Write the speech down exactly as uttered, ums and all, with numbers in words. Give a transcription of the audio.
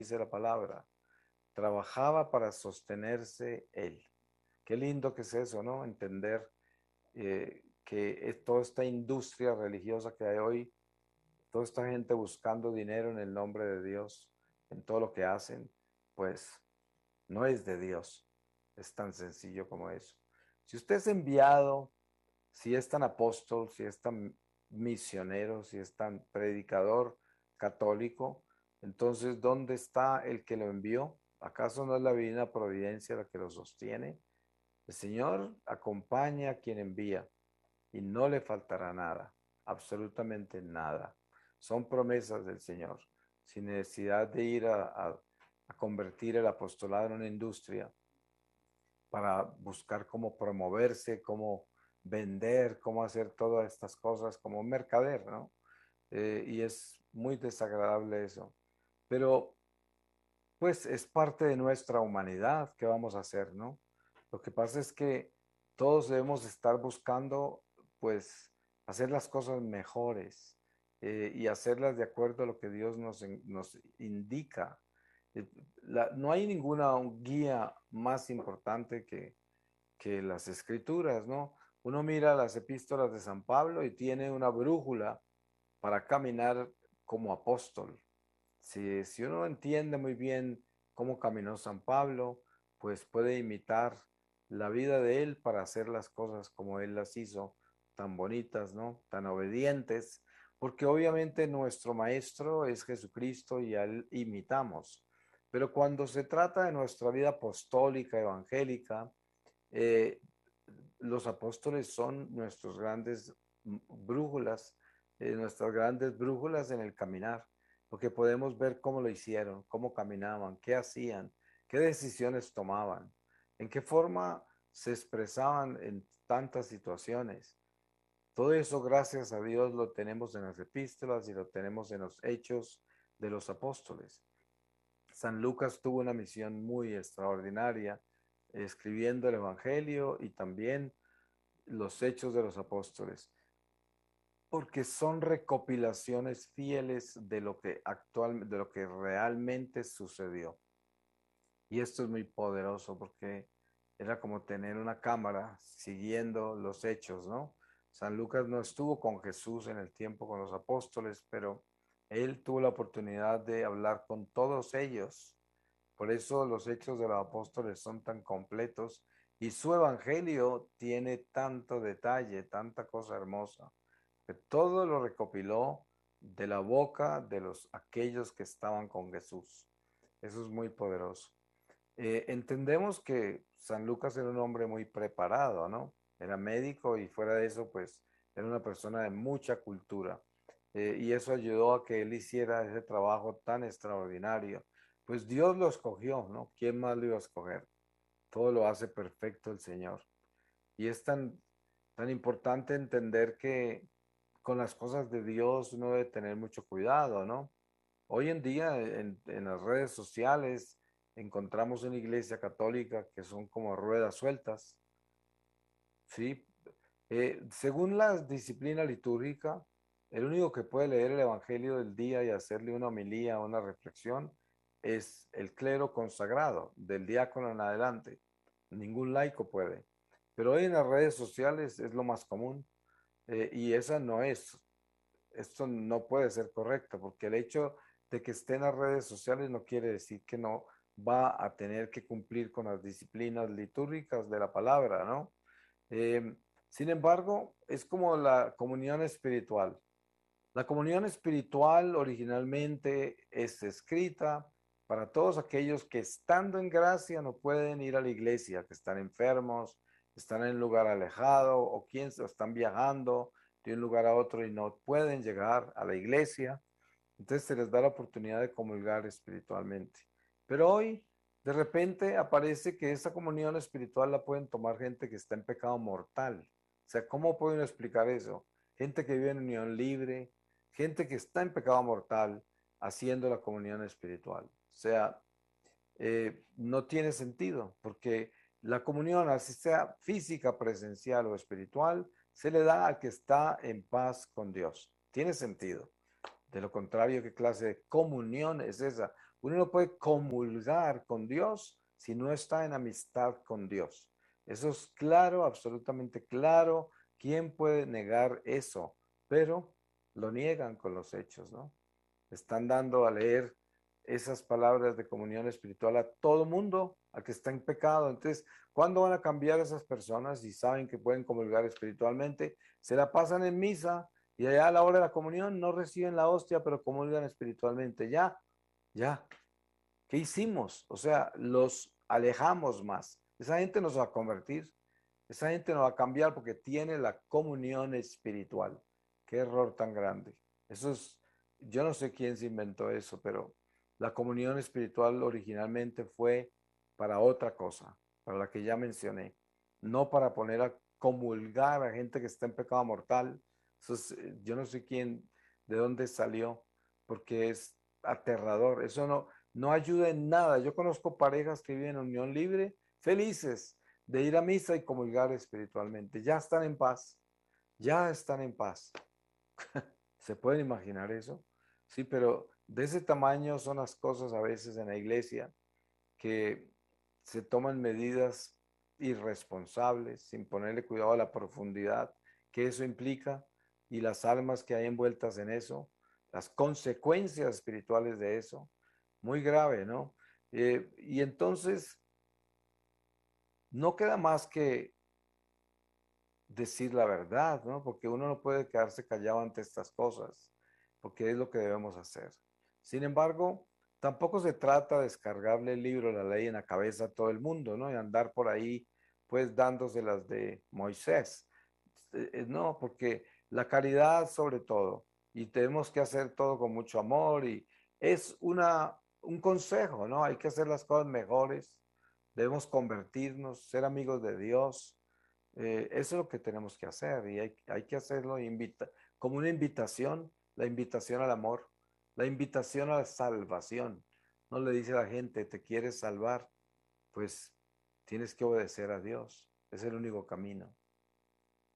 dice la palabra, trabajaba para sostenerse él. Qué lindo que es eso, ¿no? Entender eh, que es toda esta industria religiosa que hay hoy, toda esta gente buscando dinero en el nombre de Dios, en todo lo que hacen, pues no es de Dios. Es tan sencillo como eso. Si usted es enviado, si es tan apóstol, si es tan misionero, si es tan predicador católico, entonces, ¿dónde está el que lo envió? ¿Acaso no es la divina providencia la que lo sostiene? El Señor acompaña a quien envía y no le faltará nada, absolutamente nada. Son promesas del Señor, sin necesidad de ir a, a- a convertir el apostolado en una industria para buscar cómo promoverse, cómo vender, cómo hacer todas estas cosas como un mercader, ¿no? Eh, y es muy desagradable eso. Pero pues es parte de nuestra humanidad. ¿Qué vamos a hacer, no? Lo que pasa es que todos debemos estar buscando, pues, hacer las cosas mejores eh, y hacerlas de acuerdo a lo que Dios nos, en- nos indica. Eh, la- no hay ninguna guía más importante que, que las escrituras, ¿no? Uno mira las epístolas de San Pablo y tiene una brújula para caminar como apóstol. Si, si uno entiende muy bien cómo caminó San Pablo, pues puede imitar la vida de él para hacer las cosas como él las hizo, tan bonitas, ¿no? Tan obedientes, porque obviamente nuestro maestro es Jesucristo y a él imitamos. Pero cuando se trata de nuestra vida apostólica, evangélica, eh, los apóstoles son nuestros grandes brújulas, eh, nuestras grandes brújulas en el caminar, porque podemos ver cómo lo hicieron, cómo caminaban, qué hacían, qué decisiones tomaban, en qué forma se expresaban en tantas situaciones. Todo eso, gracias a Dios, lo tenemos en las epístolas y lo tenemos en los hechos de los apóstoles. San Lucas tuvo una misión muy extraordinaria, escribiendo el Evangelio y también los hechos de los apóstoles, porque son recopilaciones fieles de lo que actual, de lo que realmente sucedió. Y esto es muy poderoso porque era como tener una cámara siguiendo los hechos, ¿no? San Lucas no estuvo con Jesús en el tiempo con los apóstoles, pero él tuvo la oportunidad de hablar con todos ellos. Por eso los hechos de los apóstoles son tan completos y su evangelio tiene tanto detalle, tanta cosa hermosa, que todo lo recopiló de la boca de los aquellos que estaban con Jesús. Eso es muy poderoso. Eh, entendemos que San Lucas era un hombre muy preparado, ¿no? Era médico y fuera de eso, pues era una persona de mucha cultura. Eh, y eso ayudó a que él hiciera ese trabajo tan extraordinario. Pues Dios lo escogió, ¿no? ¿Quién más lo iba a escoger? Todo lo hace perfecto el Señor. Y es tan, tan importante entender que con las cosas de Dios uno debe tener mucho cuidado, ¿no? Hoy en día en, en las redes sociales encontramos una iglesia católica que son como ruedas sueltas, ¿sí? Eh, según la disciplina litúrgica, el único que puede leer el Evangelio del día y hacerle una homilía, una reflexión, es el clero consagrado, del diácono en adelante. Ningún laico puede. Pero hoy en las redes sociales es lo más común eh, y esa no es, esto no puede ser correcto, porque el hecho de que esté en las redes sociales no quiere decir que no va a tener que cumplir con las disciplinas litúrgicas de la palabra, ¿no? Eh, Sin embargo, es como la comunión espiritual. La comunión espiritual originalmente es escrita para todos aquellos que estando en gracia no pueden ir a la iglesia, que están enfermos, están en un lugar alejado o quienes están viajando de un lugar a otro y no pueden llegar a la iglesia. Entonces se les da la oportunidad de comulgar espiritualmente. Pero hoy, de repente, aparece que esa comunión espiritual la pueden tomar gente que está en pecado mortal. O sea, ¿cómo pueden explicar eso? Gente que vive en unión libre, gente que está en pecado mortal haciendo la comunión espiritual. O sea, eh, no tiene sentido, porque la comunión, así sea física, presencial o espiritual, se le da al que está en paz con Dios. Tiene sentido. De lo contrario, ¿qué clase de comunión es esa? Uno no puede comulgar con Dios si no está en amistad con Dios. Eso es claro, absolutamente claro. ¿Quién puede negar eso? Pero lo niegan con los hechos, ¿no? Están dando a leer esas palabras de comunión espiritual a todo mundo, a que está en pecado. Entonces, ¿cuándo van a cambiar esas personas si saben que pueden comulgar espiritualmente? Se la pasan en misa y allá a la hora de la comunión no reciben la hostia, pero comulgan espiritualmente. Ya, ya. ¿Qué hicimos? O sea, los alejamos más. Esa gente nos va a convertir. Esa gente no va a cambiar porque tiene la comunión espiritual. Qué error tan grande. Eso es, yo no sé quién se inventó eso, pero la comunión espiritual originalmente fue para otra cosa, para la que ya mencioné, no para poner a comulgar a gente que está en pecado mortal. Eso es, eh, yo no sé quién, de dónde salió, porque es aterrador. Eso no, no ayuda en nada. Yo conozco parejas que viven en unión libre, felices de ir a misa y comulgar espiritualmente. Ya están en paz, ya están en paz. ¿Se pueden imaginar eso? Sí, pero de ese tamaño son las cosas a veces en la iglesia que se toman medidas irresponsables sin ponerle cuidado a la profundidad que eso implica y las almas que hay envueltas en eso, las consecuencias espirituales de eso. Muy grave, ¿no? Eh, y entonces no queda más que decir la verdad, ¿no? Porque uno no puede quedarse callado ante estas cosas, porque es lo que debemos hacer. Sin embargo, tampoco se trata de descargarle el libro de la ley en la cabeza a todo el mundo, ¿no? Y andar por ahí, pues, dándoselas de Moisés. Eh, eh, No, porque la caridad sobre todo, y tenemos que hacer todo con mucho amor, y es una, un consejo, ¿no? Hay que hacer las cosas mejores, debemos convertirnos, ser amigos de Dios, eh, eso es lo que tenemos que hacer y hay, hay que hacerlo invita, como una invitación, la invitación al amor, la invitación a la salvación. No le dice a la gente, ¿te quieres salvar? Pues tienes que obedecer a Dios. Es el único camino.